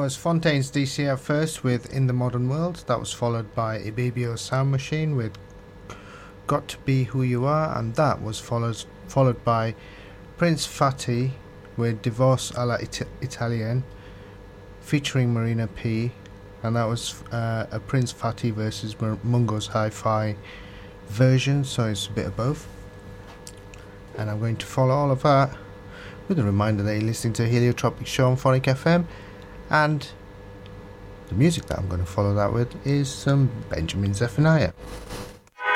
was Fontaine's DC at first with In the Modern World. That was followed by Ibibio Sound Machine with Got to Be Who You Are, and that was followed by Prince Fatty with Divorce alla Italienne featuring Marina P, and that was a Prince Fatty versus Mungo's Hi-Fi version, so it's a bit of both. And I'm going to follow all of that with a reminder that you're listening to a Heliotropic show on Phonic FM, and the music that I'm going to follow that with is some Benjamin Zephaniah.